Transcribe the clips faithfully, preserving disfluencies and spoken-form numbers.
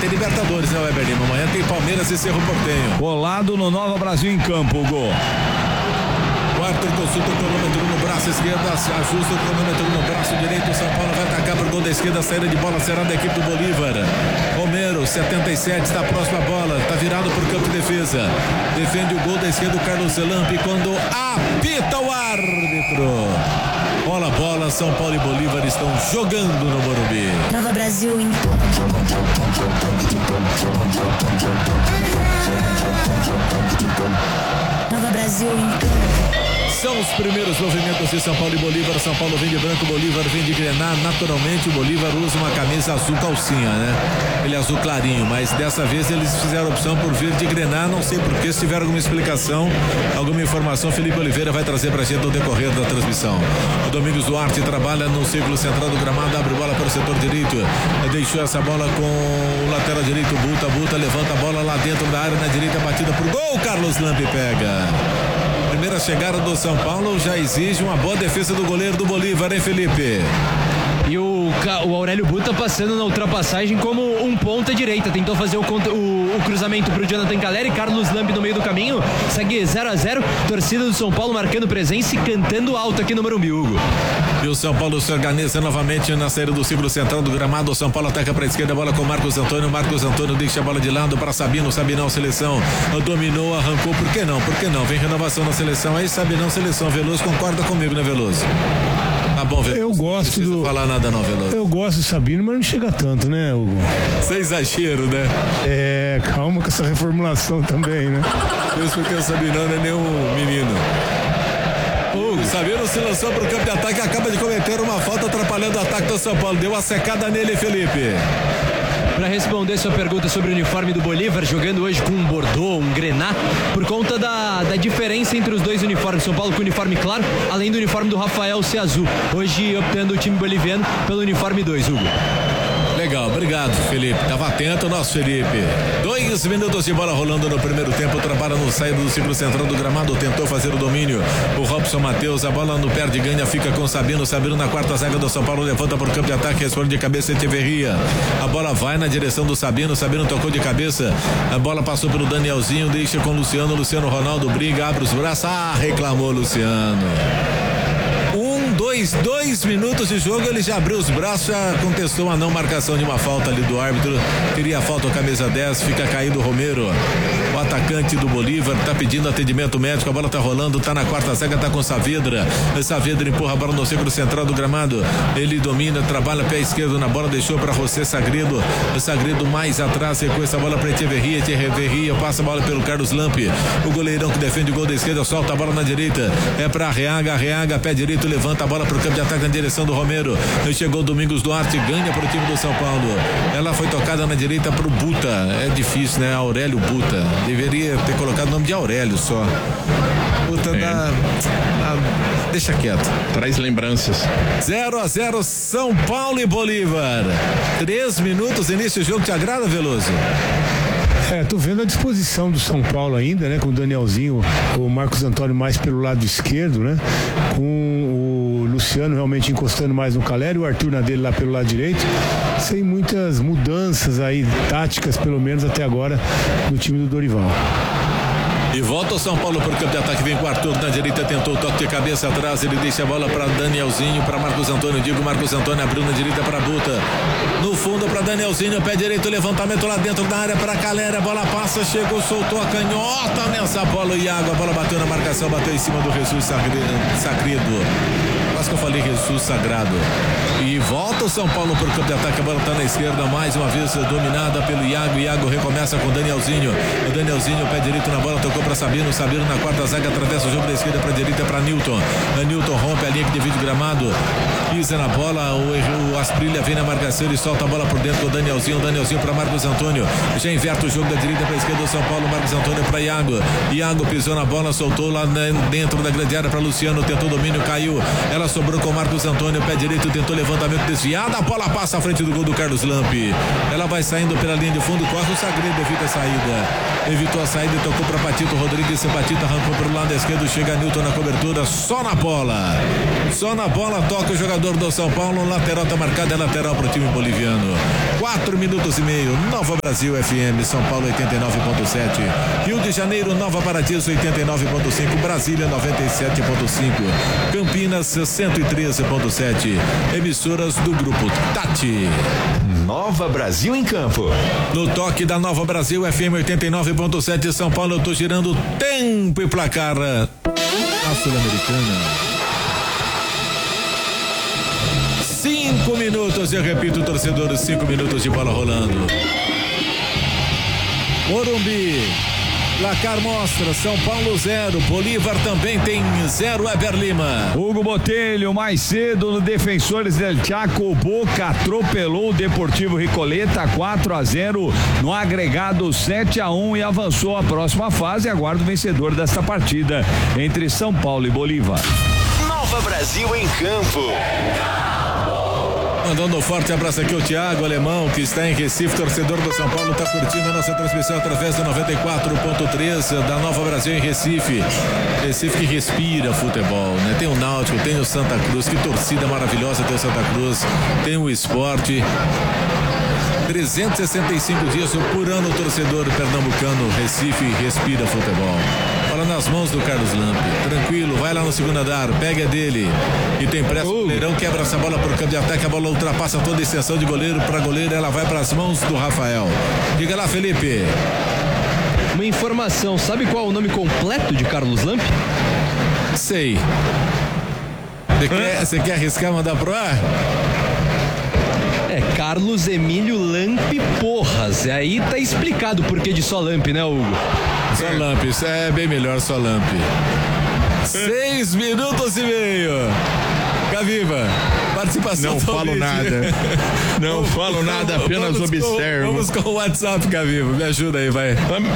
tem Libertadores, né, Weber Lima? Amanhã tem Palmeiras e Cerro Porteño. Colado no Nova Brasil em campo, Hugo. Quarto, consulta o cronômetro no braço esquerdo, ajusta o cronômetro no braço direito. O São Paulo vai atacar pro gol da esquerda, saída de bola será da equipe do Bolívar. Romero, setenta e sete, está próximo à bola, está virado por campo de defesa. Defende o gol da esquerda o Carlos Lampe quando apita o árbitro. Bola, bola, São Paulo e Bolívar estão jogando no Morumbi. Nova Brasil em Nova Brasil em São os primeiros movimentos de São Paulo e Bolívar. São Paulo vem de branco, Bolívar vem de grená. Naturalmente o Bolívar usa uma camisa azul calcinha, né? Ele é azul clarinho, mas dessa vez eles fizeram opção por vir de grená. Não sei porquê, se tiver alguma explicação, alguma informação, Felipe Oliveira vai trazer pra gente no decorrer da transmissão. O Domingos Duarte trabalha no círculo central do gramado, abre bola para o setor direito, deixou essa bola com o lateral direito, Buta, Buta levanta a bola lá dentro da área, na direita, batida por gol, Carlos Lampe pega. Primeira chegada do São Paulo já exige uma boa defesa do goleiro do Bolívar, hein, Felipe? E o, o Aurélio Buta passando na ultrapassagem como um ponta direita, tentou fazer o, o, o cruzamento pro Jonathan Caleri, Carlos Lampe no meio do caminho, segue zero a zero, torcida do São Paulo marcando presença e cantando alto aqui no Morumbi, Hugo. E o São Paulo se organiza novamente na saída do círculo central do gramado. O São Paulo ataca para a esquerda, bola com Marcos Antônio. Marcos Antônio deixa a bola de lado para Sabino. Sabinão, seleção. Dominou, arrancou. Por que não? Por que não? Vem renovação na seleção. Aí, Sabinão, seleção. Veloso, concorda comigo, né, Veloso? Tá bom, Veloso. Eu gosto não do. falar nada, não, Veloso. Eu gosto do Sabino, mas não chega tanto, né, Hugo? Sem exagero, né? É, calma com essa reformulação também, né? Isso porque o Sabinão não é nenhum menino. O Sabino se lançou para o campo de ataque e acaba de cometer uma falta atrapalhando o ataque do São Paulo. Deu uma secada nele, Felipe. Para responder sua pergunta sobre o uniforme do Bolívar, jogando hoje com um Bordeaux, um grená, por conta da, da diferença entre os dois uniformes. São Paulo com uniforme claro, além do uniforme do Rafael ser azul. Hoje optando o time boliviano pelo uniforme dois, Hugo. Legal, obrigado, Felipe. Tava atento o nosso Felipe. Dois minutos de bola rolando no primeiro tempo. Trabalha no saída do círculo central do gramado. Tentou fazer o domínio. O Robson Matheus, a bola no perde ganha, fica com o Sabino. Sabino na quarta zaga do São Paulo. Levanta por campo de ataque, responde de cabeça Echeverria. A bola vai na direção do Sabino. Sabino tocou de cabeça. A bola passou pelo Danielzinho. Deixa com o Luciano. Luciano Ronaldo briga, abre os braços. Ah, reclamou Luciano. Dois, dois minutos de jogo, ele já abriu os braços, já contestou a não marcação de uma falta ali do árbitro. Queria a falta, o camisa dez, fica caído o Romero. O atacante do Bolívar tá pedindo atendimento médico, a bola tá rolando, tá na quarta zaga, tá com Saavedra. Saavedra empurra a bola no círculo central do gramado. Ele domina, trabalha pé esquerdo na bola, deixou para José Sagredo. O Sagredo mais atrás, recua essa bola para Echeverria. Echeverria passa a bola pelo Carlos Lampe. O goleirão que defende o gol da esquerda, solta a bola na direita. É para Arreaga, Arreaga, pé direito, levanta a bola pro campo de ataque na direção do Romero. Chegou o Domingos Duarte, ganha pro time do São Paulo. Ela foi tocada na direita pro Buta. É difícil, né? Aurélio Buta. Deveria ter colocado o nome de Aurélio só. Buta é. dá, dá. Deixa quieto. Traz lembranças. zero a zero São Paulo e Bolívar. Três minutos, início do jogo. Te agrada, Veloso? É, tô vendo a disposição do São Paulo ainda, né? Com o Danielzinho, o Marcos Antônio mais pelo lado esquerdo, né? Com o Luciano realmente encostando mais no Caleri, o Arthur na dele lá pelo lado direito. Sem muitas mudanças aí, táticas pelo menos até agora, no time do Dorival. E volta o São Paulo para o campo de ataque, vem com o Arthur na direita, tentou o toque de cabeça atrás, ele deixa a bola para Danielzinho, para Marcos Antônio, digo Marcos Antônio abriu na direita para Buta, no fundo para Danielzinho, pé direito, levantamento lá dentro da área para Caleri, a bola passa, chegou, soltou a canhota nessa bola, o Iago, a bola bateu na marcação, bateu em cima do Jesus Sagredo. Quase que eu falei Jesus Sagrado. E volta o São Paulo para o campo de ataque, a bola está na esquerda, mais uma vez dominada pelo Iago. Iago recomeça com o Danielzinho. O Danielzinho, pé direito na bola, tocou para Sabino. Sabino na quarta zaga, atravessa o jogo da esquerda para a direita para Newton. A Newton rompe a linha que divide o gramado, pisa na bola. O, o Asprilha vem na marcação, ele solta a bola por dentro com o Danielzinho. O Danielzinho para Marcos Antônio. Já inverte o jogo da direita para a esquerda do São Paulo. Marcos Antônio para Iago. Iago pisou na bola, soltou lá dentro da grande área para Luciano. Tentou domínio, caiu. Ela sobrou com o Marcos Antônio, pé direito, tentou levantamento desviado, a bola passa à frente do gol do Carlos Lampi. Ela vai saindo pela linha de fundo, corre o Sagredo, evita a saída. Evitou a saída e tocou para Patito Rodrigues. Patito arrancou para o lado esquerdo, chega Newton na cobertura, só na bola. Só na bola, toca o jogador do São Paulo, lateral tá marcado, é lateral para o time boliviano. Quatro minutos e meio, Nova Brasil F M, São Paulo oitenta e nove ponto sete, Rio de Janeiro, Nova Paradiso oitenta e nove ponto cinco, Brasília noventa e sete ponto cinco, Campinas cento e treze ponto sete, emissoras do grupo Tati. Nova Brasil em campo. No toque da Nova Brasil F M oitenta e nove ponto sete, São Paulo, eu tô girando tempo e placar a Sul-Americana. Cinco minutos, eu repito, torcedores, cinco minutos de bola rolando. Morumbi, placar mostra, São Paulo zero, Bolívar também tem zero, Eber Lima. Hugo Botelho, mais cedo no Defensores del Chaco, Boca atropelou o Deportivo Recoleta quatro a zero no agregado sete a um e avançou à próxima fase. Aguarda o vencedor desta partida entre São Paulo e Bolívar. Nova Brasil em campo. Mandando um forte abraço aqui o Thiago Alemão, que está em Recife, torcedor do São Paulo, está curtindo a nossa transmissão através do noventa e quatro ponto três da Nova Brasil em Recife. Recife que respira futebol, né? Tem o Náutico, tem o Santa Cruz, que torcida maravilhosa tem o Santa Cruz, tem o esporte. trezentos e sessenta e cinco dias por ano o torcedor pernambucano Recife respira futebol. Bola nas mãos do Carlos Lampi, tranquilo, vai lá no segundo andar, pega dele e tem pressa, o goleirão quebra essa bola pro campo de ataque, a bola ultrapassa toda a extensão de goleiro para goleiro, ela vai para as mãos do Rafael. Diga lá, Felipe. Uma informação, sabe qual é o nome completo de Carlos Lampi? Sei. Você quer, você quer arriscar, mandar pro ar? É Carlos Emílio Lampi Porras. E aí tá explicado o porquê de só Lampi, né, Hugo? Só Lampi, isso é bem melhor, só Lampi. Seis minutos e meio. Gaviva, participação. Não falo nada. Não falo nada, apenas vamos observo. Com, vamos com o WhatsApp, Gaviva. Me ajuda aí, vai.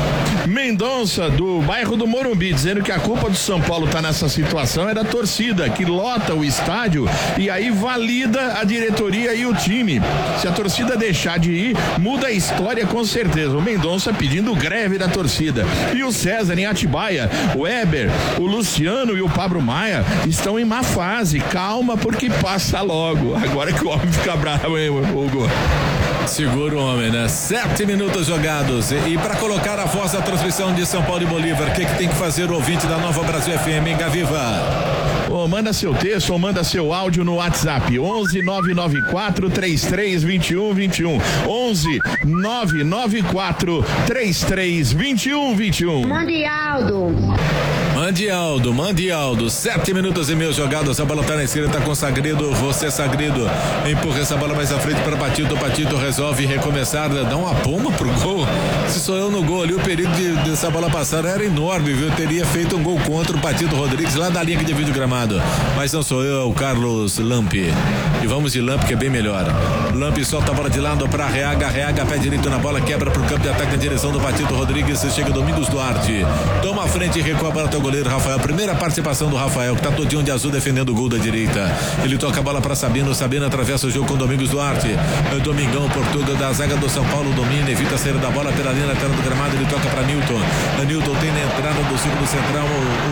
Mendonça, do bairro do Morumbi, dizendo que a culpa do São Paulo tá nessa situação é da torcida, que lota o estádio e aí valida a diretoria e o time. Se a torcida deixar de ir, muda a história com certeza. O Mendonça pedindo greve da torcida. E o César em Atibaia, o Eber, o Luciano e o Pablo Maia estão em má fase. Calma, porque passa logo. Agora que o homem fica bravo, hein, Hugo? Segura o homem, né? Sete minutos jogados. E, e para colocar a voz da transmissão de São Paulo e Bolívar, o que, que tem que fazer o ouvinte da Nova Brasil F M, hein, Gaviva? Oh, manda seu texto ou manda seu áudio no WhatsApp. onze nove nove quatro três três dois um dois um. onze nove nove quatro três três dois um dois um. Mande Aldo. Mande Aldo, mande Aldo. Sete minutos e meio jogados. A bola tá na esquerda, tá com Sagredo. Você, Sagredo, empurra essa bola mais à frente para Patito. Patito resolve recomeçar, dá uma pomba pro gol. Se sou eu no gol ali, o perigo de, dessa bola passar era enorme, viu? Teria feito um gol contra o Patito Rodrigues lá da linha que divide o gramado. Mas não sou eu, é o Carlos Lampi. E vamos de Lampi, que é bem melhor. Lampi solta a bola de lado para Reaga. Reaga, pé direito na bola, quebra pro campo de ataque na direção do Patito Rodrigues. Chega Domingos Duarte. Toma a frente e recua a bola até o goleiro Rafael. Primeira participação do Rafael, que tá todinho de azul defendendo o gol da direita. Ele toca a bola para Sabino. Sabino atravessa o jogo com Domingos Duarte. O Domingão, por tudo da zaga do São Paulo, domina, evita a saída da bola pela linha lateral do gramado. Ele toca para Newton. A Newton tem na entrada do círculo central o,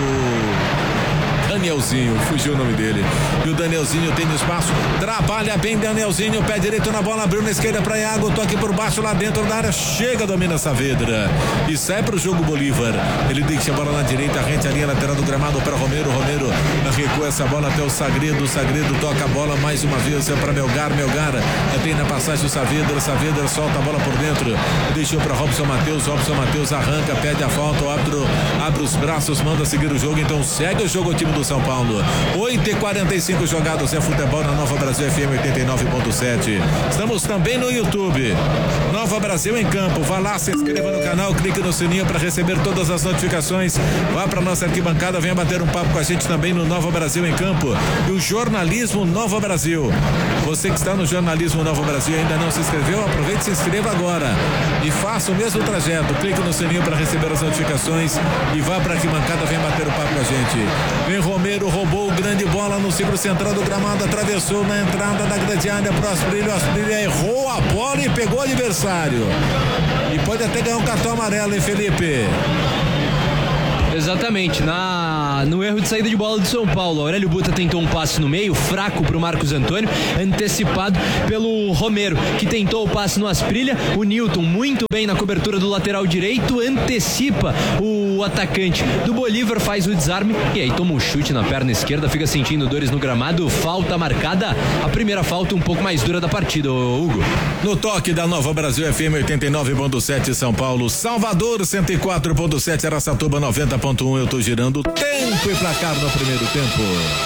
o Danielzinho, fugiu o nome dele. E o Danielzinho tem espaço, trabalha bem Danielzinho, pé direito na bola, abriu na esquerda para Iago, toque por baixo lá dentro da área, chega, domina Saavedra e sai pro jogo Bolívar. Ele deixa a bola na direita, rente a linha lateral do gramado para Romero. Romero recua essa bola até o Sagredo. O Sagredo toca a bola mais uma vez para Melgar. Melgar tem na passagem o Saavedra. Saavedra solta a bola por dentro, deixou para Robson Matheus. Robson Matheus arranca, pede a falta, o árbitro abre os braços, manda seguir o jogo, então segue o jogo o time do São Paulo. oito e quarenta e cinco jogados é futebol na Nova Brasil F M oitenta e nove ponto sete. Estamos também no YouTube. Nova Brasil Brasil em Campo. Vá lá, se inscreva no canal, clique no sininho para receber todas as notificações. Vá para nossa arquibancada, venha bater um papo com a gente também no Nova Brasil em Campo. E o Jornalismo Nova Brasil. Você que está no Jornalismo Nova Brasil e ainda não se inscreveu, aproveite e se inscreva agora. E faça o mesmo trajeto. Clique no sininho para receber as notificações e vá para a arquibancada, venha bater um papo com a gente. Vem Romero, roubou grande bola no círculo central do gramado, atravessou na entrada da grande área pro Asprilho. Asprilho errou a bola e pegou o adversário. E pode até ganhar um cartão amarelo, hein, Felipe? Exatamente, na, no erro de saída de bola do São Paulo, Aurélio Buta tentou um passe no meio, fraco pro Marcos Antônio, antecipado pelo Romero, que tentou o passe no Asprilha. O Newton, muito bem na cobertura do lateral direito, antecipa o atacante do Bolívar, faz o desarme e aí toma um chute na perna esquerda, fica sentindo dores no gramado. Falta marcada, a primeira falta um pouco mais dura da partida, Hugo. No toque da Nova Brasil F M oitenta e nove ponto sete São Paulo, Salvador cento e quatro ponto sete, Araçatuba noventa ponto um. Eu tô girando tempo e placar no primeiro tempo.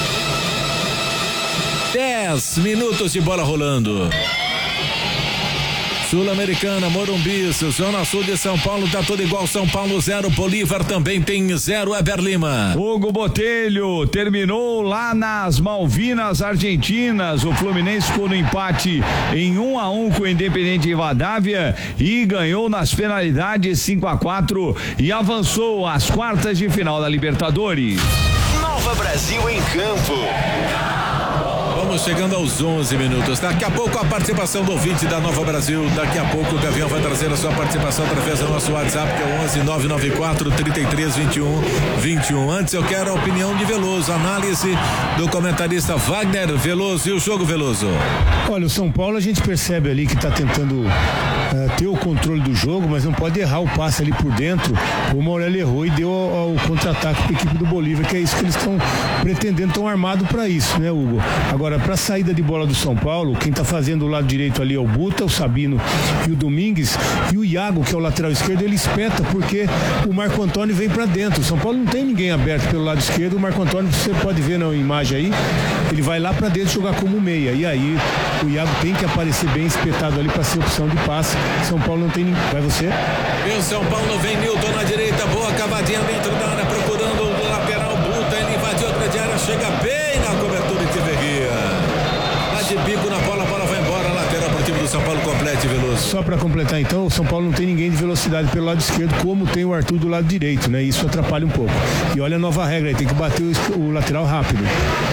dez minutos de bola rolando. Sul-Americana, Morumbi, Zona Sul de São Paulo, tá tudo igual. São Paulo zero, Bolívar também tem zero, Eber Lima. Hugo Botelho terminou lá nas Malvinas Argentinas. O Fluminense ficou no empate em um a um com o Independente Rivadavia e ganhou nas penalidades cinco a quatro e avançou às quartas de final da Libertadores. Nova Brasil em Campo. Vamos chegando aos onze minutos. Daqui a pouco a participação do ouvinte da Nova Brasil. Daqui a pouco o Gavião vai trazer a sua participação através do nosso WhatsApp, que é o onze nove nove quatro, trinta e três, vinte e um, vinte e um. Antes eu quero a opinião de Veloso, análise do comentarista Wagner Veloso. E o jogo, Veloso? Olha, o São Paulo a gente percebe ali que está tentando uh, ter o controle do jogo, mas não pode errar o passe ali por dentro. O Morelli errou e deu ao, ao contra-ataque para a equipe do Bolívar, que é isso que eles estão pretendendo, estão armados para isso, né, Hugo? Agora, para a saída de bola do São Paulo, quem está fazendo o lado direito ali é o Buta, o Sabino e o Domingues, e o Iago, que é o lateral esquerdo, ele espeta porque o Marco Antônio vem para dentro. O São Paulo não tem ninguém aberto pelo lado esquerdo. O Marco Antônio, você pode ver na imagem aí, ele vai lá para dentro jogar como meia, e aí o Iago tem que aparecer bem espetado ali para ser opção de passe. São Paulo não tem ninguém. Vai você? E o São Paulo vem Newton na direita, boa cavadinha dentro da área, procurando o lateral Buta, ele invadiu a grande área, chega bem na cobertura de Tiverria. Lá de bico na bola, a bola vai embora, lateral para o time do São Paulo, complete, Veloso. Só para completar então, o São Paulo não tem ninguém de velocidade pelo lado esquerdo, como tem o Arthur do lado direito, né? Isso atrapalha um pouco. E olha a nova regra aí, tem que bater o, o lateral rápido.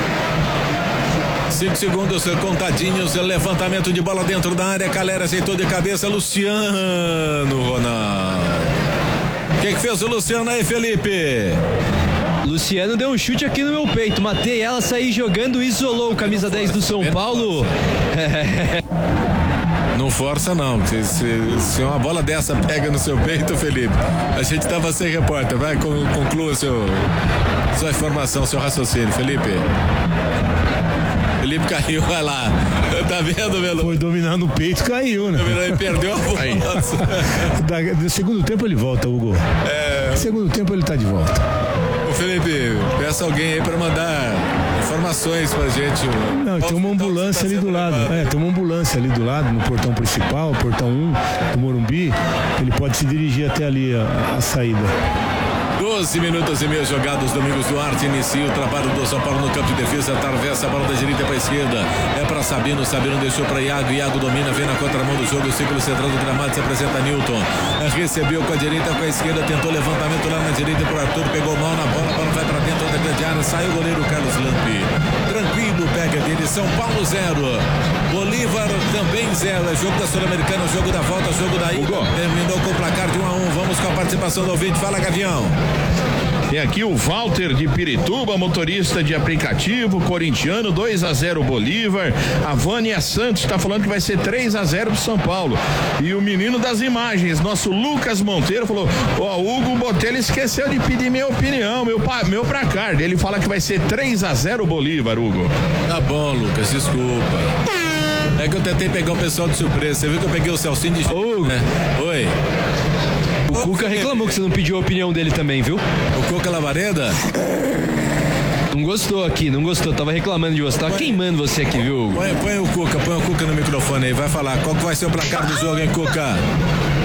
Cinco segundos contadinhos, levantamento de bola dentro da área, Calera aceitou de cabeça, Luciano Ronaldo. O que, que fez o Luciano aí, Felipe? Luciano deu um chute aqui no meu peito, matei ela, saí jogando, isolou o camisa dez do São Paulo. Não força não, se, se, se uma bola dessa pega no seu peito, Felipe, a gente tava sem repórter, vai, conclua seu, sua informação, seu raciocínio, Felipe. Felipe caiu, vai lá. Tá vendo, Velo? Foi dominando o peito, caiu, né? Ele perdeu a bola. No segundo tempo ele volta, Hugo. É... No segundo tempo ele tá de volta. Ô Felipe, peça alguém aí pra mandar informações pra gente. Não, tem uma ambulância ali do lado. É, tem uma ambulância ali do lado, no portão principal, portão um do Morumbi. Ele pode se dirigir até ali a, a saída. doze minutos e meio jogados. Domingos Duarte inicia o trabalho do São Paulo no campo de defesa, atravessa a bola da direita para a esquerda, é para Sabino, Sabino deixou para Iago, Iago domina, vem na contramão do jogo, o círculo central do gramado, se apresenta Newton, recebeu com a direita, com a esquerda, tentou levantamento lá na direita para o Arthur, pegou mal na bola, a bola vai para dentro da grande área, saiu o goleiro Carlos Lampi, tranquilo, pega dele, São Paulo zero, Bolívar também zero, é jogo da Sul-Americana, jogo da volta, jogo da ida, terminou com o placar de um a um, vamos com a participação do ouvinte, fala Gavião. Tem aqui o Walter de Pirituba, motorista de aplicativo, corintiano, dois a zero Bolívar. A Vânia Santos está falando que vai ser três a zero pro São Paulo. E o menino das imagens, nosso Lucas Monteiro, falou: ó, oh, Hugo Botelho esqueceu de pedir minha opinião, meu, meu placar. Ele fala que vai ser três a zero Bolívar, Hugo. Tá bom, Lucas, desculpa. É que eu tentei pegar o pessoal de surpresa. Você viu que eu peguei o Celcinho de Hugo. É. Oi. O Cuca reclamou que você não pediu a opinião dele também, viu? O Cuca Lavareda? Não gostou aqui, não gostou, tava reclamando de você, tava põe, queimando você aqui, viu? Põe, põe o Cuca, põe o Cuca no microfone aí, vai falar, qual que vai ser o placar do jogo, hein, Cuca?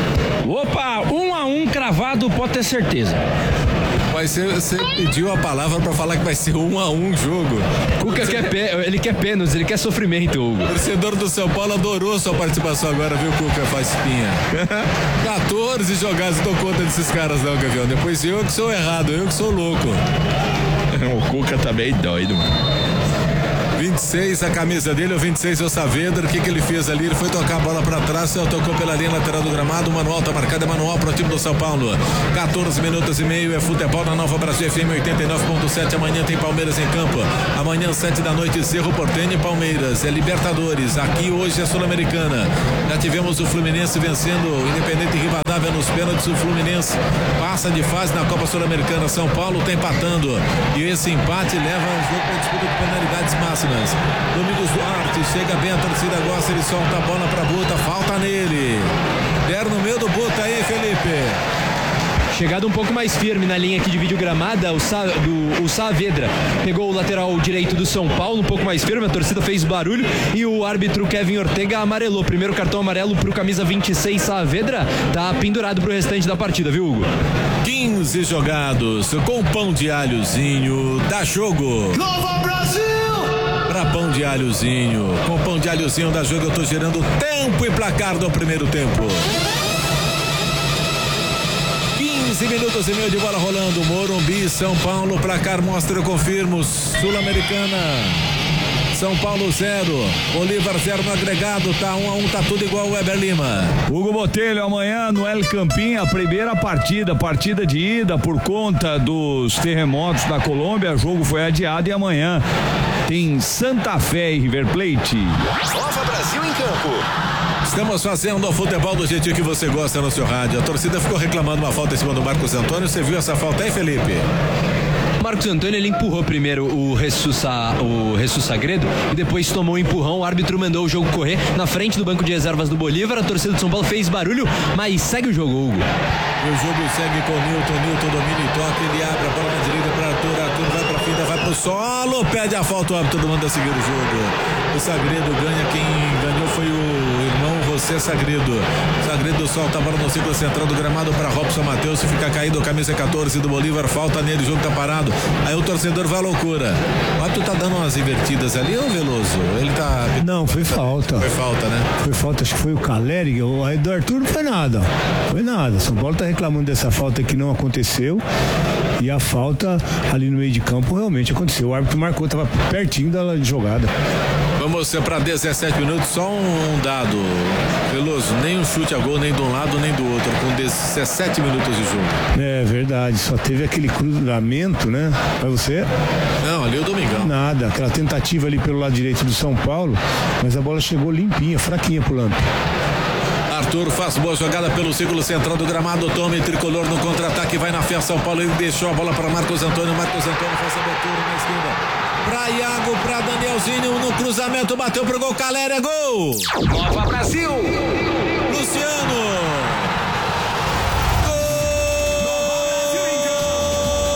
Opa, um a um cravado, pode ter certeza. Vai ser, você pediu a palavra pra falar que vai ser um a um jogo. Cuca quer pé, ele quer pênaltis, ele quer sofrimento, Hugo. O torcedor do São Paulo adorou sua participação agora, viu, Cuca? Faz espinha. quatorze jogadas, não dou conta desses caras não, campeão. Depois eu que sou errado, eu que sou louco. O Cuca tá bem doido, mano. vinte e seis a camisa dele, o vinte e seis é o Saavedra. O que que ele fez ali? Ele foi tocar a bola pra trás, tocou pela linha lateral do gramado. O manual tá marcado, é manual pro time do São Paulo. quatorze minutos e meio, é futebol na Nova Brasil F M oitenta e nove ponto sete. Amanhã tem Palmeiras em campo. Amanhã, sete da noite, Cerro Porteño e Palmeiras. É Libertadores. Aqui hoje é Sul-Americana. Já tivemos o Fluminense vencendo o Independente Rivadavia nos pênaltis. O Fluminense passa de fase na Copa Sul-Americana. São Paulo tá empatando. E esse empate leva o jogo para disputa de penalidades máximas. Domingos Duarte chega bem, a torcida gosta, ele solta a bola pra Buta, falta nele. Deram no meio do Buta aí, Felipe. Chegada um pouco mais firme na linha que divide o gramada, o, Sa, do, o Saavedra pegou o lateral direito do São Paulo, um pouco mais firme, a torcida fez barulho e o árbitro Kevin Ortega amarelou. Primeiro cartão amarelo pro camisa vinte e seis, Saavedra, tá pendurado pro restante da partida, viu, Hugo? quinze jogados, com pão de alhozinho, dá jogo. Nova Brasil! Pra pão de alhozinho, com pão de alhozinho dá jogo, eu tô gerando tempo e placar do primeiro tempo. quinze minutos e meio de bola rolando, Morumbi, São Paulo, placar mostra, eu confirmo, Sul-Americana, São Paulo zero, Bolívar zero no agregado, tá um a um, tá tudo igual o Weber Lima. Hugo Botelho, amanhã no El Campín, a primeira partida, partida de ida por conta dos terremotos da Colômbia, o jogo foi adiado e amanhã tem Santa Fé e River Plate. Nova Brasil em campo. Estamos fazendo o futebol do jeitinho que você gosta no seu rádio. A torcida ficou reclamando uma falta em cima do Marcos Antônio. Você viu essa falta aí, Felipe? Marcos Antônio, ele empurrou primeiro o Jesus, o Jesus Sagredo e depois tomou um empurrão, o árbitro mandou o jogo correr na frente do banco de reservas do Bolívar, a torcida do São Paulo fez barulho, mas segue o jogo, Hugo. E o jogo segue com o Nilton, Nilton domina e toca, ele abre a bola na direita para Arthur, Arthur vai pra fita, vai pro solo, pede a falta, o árbitro manda seguir o jogo. O Sagredo ganha, quem ganhou foi o irmão José Sagredo. Sagredo solta a bola no círculo central do gramado para Robson Matheus, fica caído, camisa catorze do Bolívar, falta nele, o jogo tá parado. Aí o torcedor vai à loucura. O árbitro tá dando umas invertidas ali, ô Veloso? Ele tá... Não, foi falta. Foi falta, né? Foi falta, acho que foi o Caleri, o aí do Arthur não foi nada. Foi nada. São Paulo tá reclamando dessa falta que não aconteceu. E a falta ali no meio de campo realmente aconteceu. O árbitro marcou, tava pertinho da jogada. Vamos para dezessete minutos, só um dado, Veloso, nem um chute a gol, nem de um lado, nem do outro, com dezessete minutos de jogo. É verdade, só teve aquele cruzamento, né? Pra você? Não, ali é o Domingão. Nada, aquela tentativa ali pelo lado direito do São Paulo, mas a bola chegou limpinha, fraquinha pro Lamp. Arthur faz boa jogada pelo círculo central do gramado, tome tricolor no contra-ataque, vai na fé São Paulo, ele deixou a bola para Marcos Antônio, Marcos Antônio faz a abertura na esquerda. Pra Iago, pra Danielzinho, no cruzamento, bateu pro gol, Caleri, é gol! Nova Brasil!